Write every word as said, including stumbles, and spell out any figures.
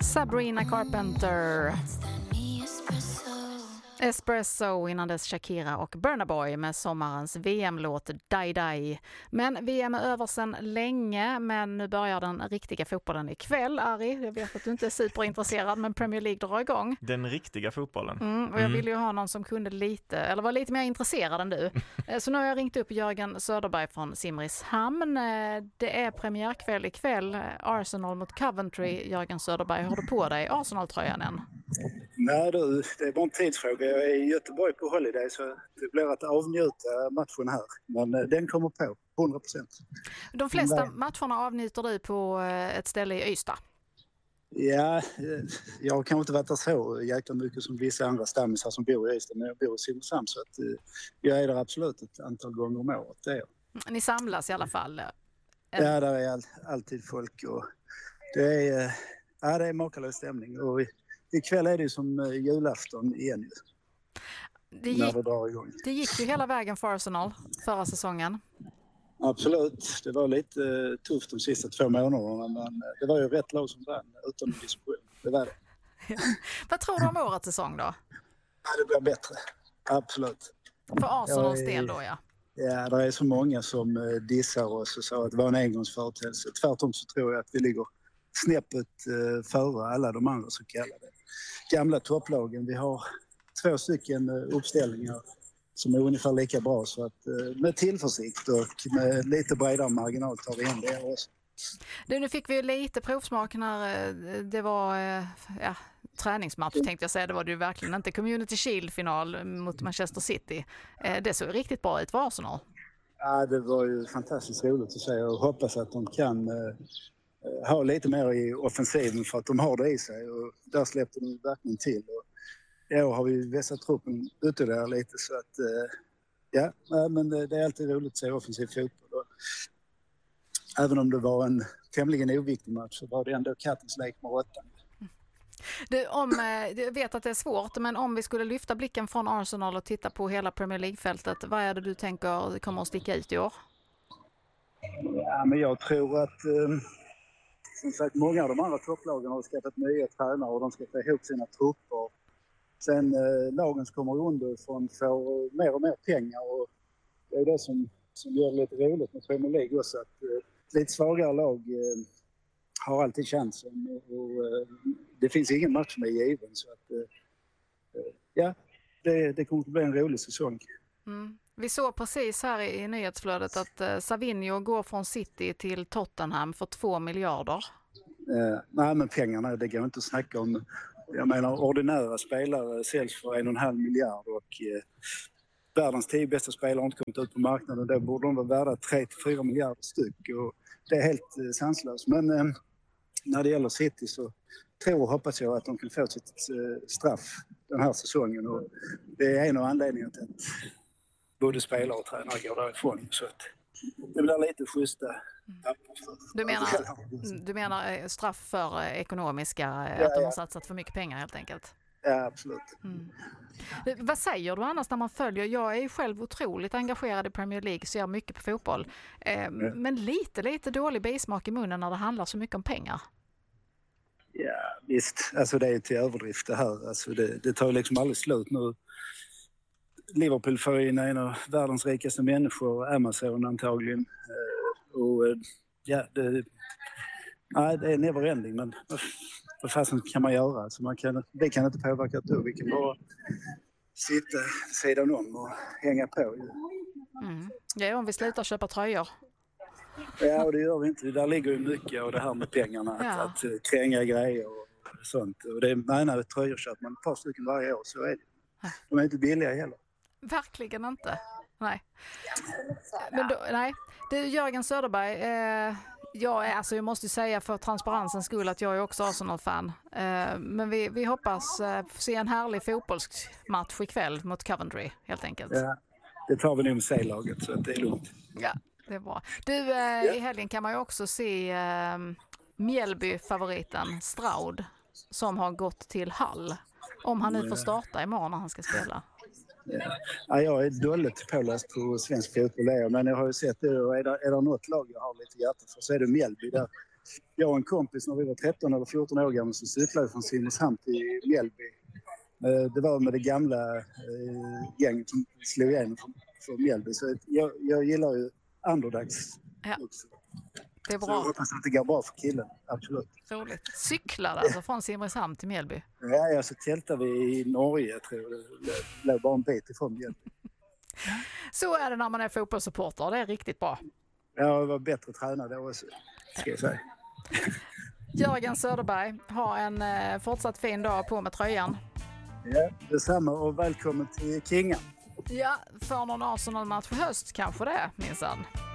Sabrina Carpenter. Espresso, innan dess Shakira och Burna Boy med sommarens V M-låt Die Die. Men V M är över sedan länge, men nu börjar den riktiga fotbollen ikväll. Ari, jag vet att du inte är superintresserad, men Premier League drar igång. Den riktiga fotbollen. Mm, och jag ville ju ha någon som kunde lite, eller var lite mer intresserad än du. Så nu har jag ringt upp Jörgen Söderberg från Simrishamn. Det är premiärkväll ikväll. Arsenal mot Coventry. Jörgen Söderberg, har du på dig Arsenal-tröjan än? Nej du, det är bara en tidsfråga. Jag är i Göteborg på holiday så det blir att avnjuta matchen här. Men den kommer på, hundra procent. De flesta matcherna avnjuter du på ett ställe i Ystad? Ja, jag har kanske inte varit där så jäkla mycket som vissa andra stammisar som bor i Ystad, men jag bor i Simrishamn så att jag är där absolut ett antal gånger om året. Det är. Ni samlas i alla fall? Ja, där är all, alltid folk och det är, ja, det är makalös stämning och ikväll är det som julafton igen det gick, när det drar igång. Det gick ju hela vägen för Arsenal förra säsongen. Absolut, det var lite uh, tufft de sista två månaderna men det var ju rätt lag som vann utan diskussion. Det var det. Ja. Vad tror du om årets säsong då? Ja, det blir bättre. Absolut. För Arsenals är, del då, ja. Ja, det är så många som uh, dissar oss och sa att det var en engångsföreteelse. Tvärtom så tror jag att vi ligger snäppet uh, före alla de andra så kallade gamla topplagen. Vi har två stycken uh, uppställningar som är ungefär lika bra så att uh, med tillförsikt och med lite bredare marginal tar vi in det också. Du, nu fick vi lite provsmak när det var uh, ja, träningsmatch tänkte jag säga. Det var det ju verkligen inte. Community Shield-final mot Manchester City. Uh, det såg riktigt bra ut för Arsenal. Ja, det var ju fantastiskt roligt att säga och hoppas att de kan uh, ha lite mer i offensiven för att de har det i sig och där släppte de verkligen till. Och i år har vi vässat truppen ytterligare lite så att ja, men det är alltid roligt att se offensiv fotboll. Och även om det var en tämligen oviktig match så var det ändå kattens lek med råttan. Du, om, jag vet att det är svårt, men om vi skulle lyfta blicken från Arsenal och titta på hela Premier League-fältet, vad är det du tänker kommer att sticka ut i år? Ja, men jag tror att eh, som sagt, många av de andra topplagen har skaffat nya tränare och de ska få ihop sina trupper. Sen eh, lagen som kommer underifrån får mer och mer pengar och det är det som, som gör det lite roligt med Premier League också. Att eh, lite svagare lag eh, har alltid chansen och, och eh, det finns ingen match som är given. Så att, eh, ja, det, det kommer att bli en rolig säsong. Mm. Vi såg precis här i, i nyhetsflödet att eh, Savinho går från City till Tottenham för två miljarder. Eh, nej men pengarna, det går inte att snacka om. Jag menar ordinära spelare säljs för en och en halv miljard och eh, världens tio bästa spelare har inte kommit ut på marknaden. Då borde de vara värda tre till fyra miljarder styck och det är helt eh, sanslöst. Men eh, när det gäller City så tror och hoppas jag att de kan få sitt eh, straff den här säsongen och det är en av anledningarna till att både spelare och tränare går därifrån. Så att det blir lite schyssta. Du menar, du menar straff för ekonomiska, ja, att de har satsat för mycket pengar helt enkelt? Ja, absolut. Mm. Vad säger du annars när man följer? Jag är ju själv otroligt engagerad i Premier League, ser mycket på fotboll. Eh, mm. Men lite, lite dålig bismak i munnen när det handlar så mycket om pengar. Ja, visst. Alltså det är till överdrift det här. Alltså det, det tar liksom aldrig slut nu. Liverpool får in en av världens rikaste människor, Amazon antagligen. Eh, och ja, det, nej, det är never ending, men vad fasen kan man göra? Alltså man kan, det kan inte påverka ett år. Vi kan bara sitta sidan om och hänga på. Mm. Ja, om vi slutar köpa tröjor. Ja, och det gör vi inte. Där ligger ju mycket och det här med pengarna, ja. att, att kränga grejer och sånt. Och det är, nej, nej, tröjor köper man ett par stycken varje år, så är det. De är inte billiga heller. Verkligen inte. Nej. Men då, nej. Du, Jörgen Söderberg, eh, jag, är, alltså jag måste säga för transparensens skull att jag är också Arsenal-fan. Eh, men vi, vi hoppas eh, se en härlig fotbollsmatch ikväll mot Coventry, helt enkelt. Ja, det tar vi nog med C-laget, så det är lugnt. Ja, det är bra. Du, eh, ja. I helgen kan man ju också se eh, Mjällby-favoriten Stroud som har gått till Hull. Om han nu får starta imorgon när han ska spela. Ja. Ja, jag är dåligt påläst på svensk fotboll, men jag har ju sett det och är det, är det något lag jag har lite hjärta för så är det Mjällby där. jag och en kompis när vi var tretton eller fjorton år gamla så cyklade från Simrishamn till Mjällby. Det var med det gamla eh, gänget som slog igenom för, för Mjällby. Så jag, jag gillar ju underdogs ja. också. Det är bra. Så jag hoppas att det går bra för killen, absolut. Roligt. Cyklade alltså från Simrishamn till Mjällby? Ja, jag så tältade vi i Norge, tror jag. Det låg bara en bit ifrån Mjällby. Så är det när man är fotbollssupporter, det är riktigt bra. Jag var bättre tränad då också, ska jag säga. Jörgen Söderberg, ha en eh, fortsatt fin dag på med tröjan. Ja, detsamma och välkommen till Kingan. Ja, för någon Arsenal-match för höst kanske det, minsann.